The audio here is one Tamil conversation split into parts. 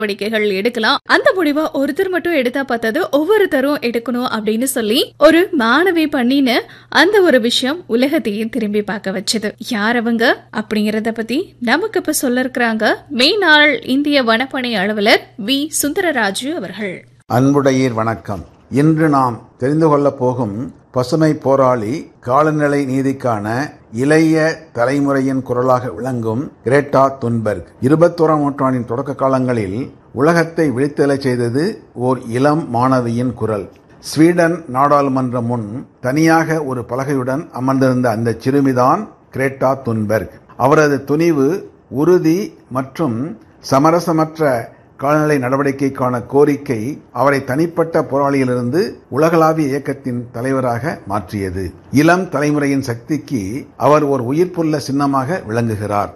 நடவடிக்கைகள் எடுக்கலாம். அந்த முடிவை ஒருத்தர் மட்டும் எடுத்தா பார்த்தது, ஒவ்வொருத்தரும் எடுக்கணும் அப்படின்னு சொல்லி ஒரு மாணவி பண்ணின அந்த ஒரு விஷயம் உலகத்தையும் திரும்பி பார்க்க வச்சது. யார் அவங்க அப்படிங்கறத பத்தி நமக்கு இப்ப சொல்ல இருக்கிறாங்க மேனாள் இந்திய வனப்பணி அலுவலர் வி சுந்தரராஜு அவர்கள். அன்புடையீர் வணக்கம். இன்று நாம் தெரிந்து கொள்ளப் போகும் பசுமை போராளி, காலநிலை நீதிக்கான இளைய தலைமுறையின் குரலாக விளங்கும் கிரேட்டா துன்பர்க். 21ஆம் நூற்றாண்டின் தொடக்க காலங்களில் உலகத்தை விழித்தெழச் செய்தது ஓர் இளம் மாணவியின் குரல். ஸ்வீடன் நாடாளுமன்றம் முன் தனியாக ஒரு பலகையுடன் அமர்ந்திருந்த அந்த சிறுமிதான் கிரேட்டா துன்பர்க். அவரது துணிவு, உறுதி மற்றும் சமரசமற்ற காலநிலை நடவடிக்கைக்கான கோரிக்கை அவரை தனிப்பட்ட போராளியிலிருந்து உலகளாவிய இயக்கத்தின் தலைவராக மாற்றியது. இளம் தலைமுறையின் சக்திக்கு அவர் ஒரு உயிர்ப்புள்ள சின்னமாக விளங்குகிறார்.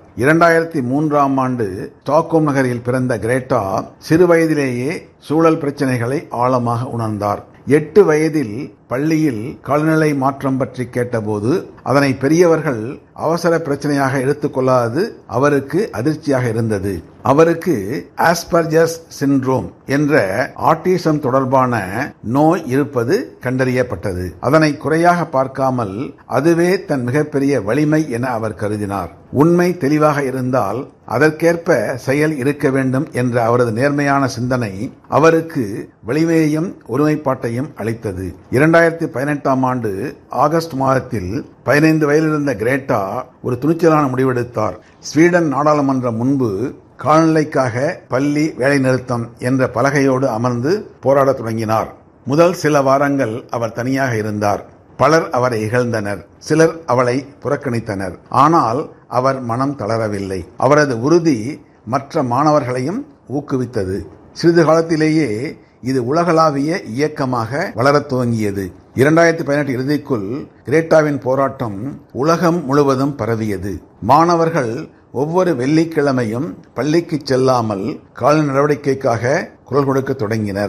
2003ஆம் ஆண்டு ஸ்டாக்ஹோம் நகரில் பிறந்த கிரேட்டா சிறுவயதிலேயே சூழல் பிரச்சனைகளை ஆழமாக உணர்ந்தார். 8 வயதில் பள்ளியில் காலநிலை மாற்றம் பற்றி கேட்டபோது அதனை பெரியவர்கள் அவசர பிரச்சனையாக எடுத்துக்கொள்ளாதது அவருக்கு அதிர்ச்சியாக இருந்தது. அவருக்கு ஆஸ்பர்ஜஸ் சிண்ட்ரோம் என்ற ஆட்டிசம் தொடர்பான நோய் இருப்பது கண்டறியப்பட்டது. அதனை குறையாக பார்க்காமல் அதுவே தன் மிகப்பெரிய வலிமை என அவர் கருதினார். உண்மை தெளிவாக இருந்தால் அதற்கேற்ப செயல் இருக்க வேண்டும் என்ற அவரது நேர்மையான சிந்தனை அவருக்கு வலிமையையும் ஒருமைப்பாட்டையும் அளித்தது. 2018ஆம் ஆண்டு ஆகஸ்ட் மாதத்தில் 15 வயதிலிருந்த கிரேட்டா ஒரு துணிச்சலான முடிவெடுத்தார். ஸ்வீடன் நாடாளுமன்றம் முன்பு காலநிலைக்காக பள்ளி வேலை நிறுத்தம் என்ற பலகையோடு அமர்ந்து போராடத் தொடங்கினார். முதல் சில வாரங்கள் அவர் தனியாக இருந்தார். பலர் அவரை இகழ்ந்தனர், சிலர் அவளை புறக்கணித்தனர். ஆனால் அவர் மனம் தளரவில்லை. அவரது உறுதி மற்ற மாணவர்களையும் ஊக்குவித்தது. சிறிது காலத்திலேயே இது உலகளாவிய இயக்கமாக வளரத் துவங்கியது. 2018 இறுதிக்குள் கிரேட்டாவின் போராட்டம் உலகம் முழுவதும் பரவியது. மாணவர்கள் ஒவ்வொரு வெள்ளிக்கிழமையும் பள்ளிக்கு செல்லாமல் காலநிலை நடவடிக்கைக்காக குரல் கொடுக்க தொடங்கினர்.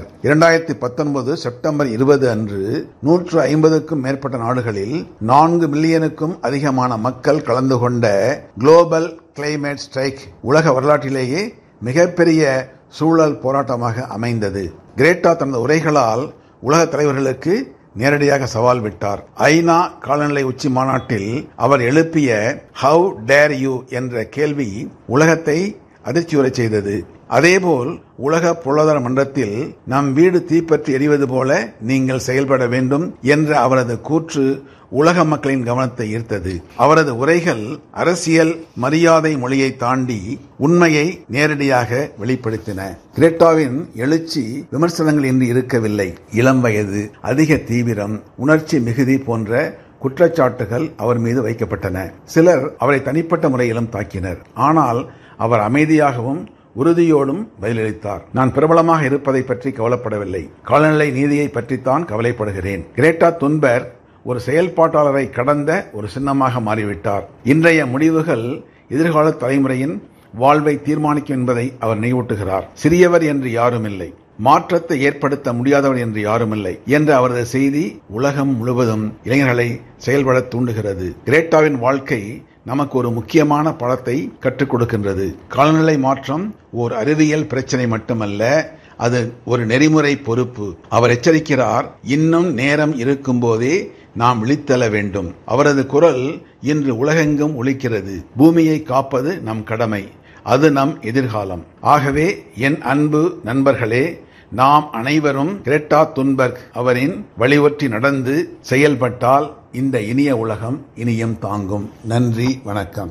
2019 செப்டம்பர் 20 அன்று 150க்கும் மேற்பட்ட நாடுகளில் 4 மில்லியனுக்கும் அதிகமான மக்கள் கலந்து கொண்ட குளோபல் கிளைமேட் ஸ்ட்ரைக் உலக வரலாற்றிலேயே மிகப்பெரிய சூழல் போராட்டமாக அமைந்தது. கிரேட்டா தனது உரைகளால் உலக தலைவர்களுக்கு நேரடியாக சவால் விட்டார். ஐநா காலநிலை உச்சி மாநாட்டில் அவர் எழுப்பிய "ஹவு டேர் யூ" என்ற கேள்வி உலகத்தை அதிர்ச்சியுறச் செய்தது. அதேபோல் உலக பொருளாதார மன்றத்தில் "நம் வீடு தீப்பற்றி எரிவது போல நீங்கள் செயல்பட வேண்டும்" என்ற அவரது கூற்று உலக மக்களின் கவனத்தை ஈர்த்தது. அவரது உரைகள் அரசியல் மரியாதை மொழியை தாண்டி உண்மையை நேரடியாக வெளிப்படுத்தின. கிரேட்டாவின் எழுச்சி விமர்சனங்கள் இன்றி இருக்கவில்லை. இளம் வயது, அதிக தீவிரம், உணர்ச்சி மிகுதி போன்ற குற்றச்சாட்டுகள் அவர் மீது வைக்கப்பட்டன. சிலர் அவரை தனிப்பட்ட முறையிலும் தாக்கினர். ஆனால் அவர் அமைதியாகவும் உறுதியோடும் பதிலளித்தார். "நான் பிரபலமாக இருப்பதை பற்றி கவலைப்படவில்லை, காலநிலை நீதியை பற்றித்தான் கவலைப்படுகிறேன்." கிரேட்டா துன்பர்க் ஒரு செயல்பாட்டாளரை கடந்த ஒரு சின்னமாக மாறிவிட்டார். இன்றைய முடிவுகள் எதிர்கால தலைமுறையின் வாழ்வை தீர்மானிக்கும் என்பதை அவர் நினைவூட்டுகிறார். சிறியவர் என்று யாரும் இல்லை, மாற்றத்தை ஏற்படுத்த முடியாதவர் என்று யாரும் இல்லை என்ற அவரது செய்தி உலகம் முழுவதும் இளைஞர்களை செயல்பட தூண்டுகிறது. கிரேட்டாவின் வாழ்க்கை நமக்கு ஒரு முக்கியமான பாடத்தை கற்றுக் கொடுக்கின்றது. காலநிலை மாற்றம் ஓர் அறிவியல் பிரச்சனை மட்டுமல்ல, அது ஒரு நெறிமுறை பொறுப்பு. அவர் எச்சரிக்கிறார், இன்னும் நேரம் இருக்கும் போதே நாம் விழித்தெழ வேண்டும். அவரது குரல் இன்று உலகெங்கும் ஒலிக்கிறது. பூமியை காப்பது நம் கடமை, அது நம் எதிர்காலம். ஆகவே என் அன்பு நண்பர்களே, நாம் அனைவரும் கிரேட்டா துன்பர்க் அவரின் வழிவற்றி நடந்து செயல்பட்டால் இந்த இனிய உலகம் இனியும் தாங்கும். நன்றி, வணக்கம்.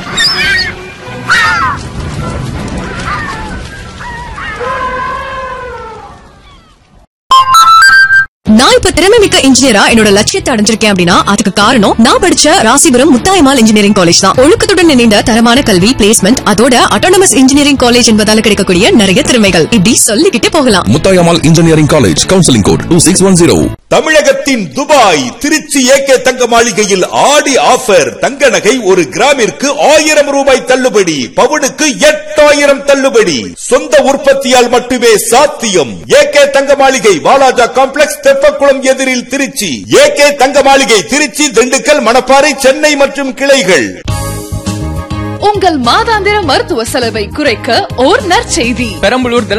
நான் இப்ப திறமைமிக்க இன்ஜினியரா என்னோட லட்சியத்தை அடைஞ்சிருக்கேன் அப்படின்னா அதுக்கு காரணம் நான் படிச்ச ராசிபுரம் முத்தாயம்மாள் இன்ஜினியரிங் காலேஜ் தான். ஒழுக்கத்துடன் இணைந்த தரமான கல்வி, பிளேஸ்மெண்ட், அதோட அட்டானமஸ் இன்ஜினியரிங் காலேஜ் என்பதால கிடைக்கக்கூடிய நிறைய திறமைகள் இப்படி சொல்லிக்கிட்டே போகலாம். Muthayammal engineering college, counselling code 2610. தமிழகத்தின் துபாய் திருச்சி ஏகே தங்க மாளிகையில் ஆடி ஆஃபர். தங்க நகை ஒரு கிராமிற்கு 1000 ரூபாய் தள்ளுபடி, பவுனுக்கு 8000 தள்ளுபடி. சொந்த உற்பத்தியால் மட்டுமே சாத்தியம். ஏகே தங்க மாளிகை, வாலாஜா காம்ப்ளெக்ஸ், தெப்பக்குளம் எதிரில் திருச்சி. ஏகே தங்க மாளிகை திருச்சி, திண்டுக்கல், மணப்பாறை, சென்னை மற்றும் கிளைகள். உங்கள் மாதாந்திர மருத்துவ செலவை குறைக்க ஓர் நற்செய்தி. பெரம்பலூர்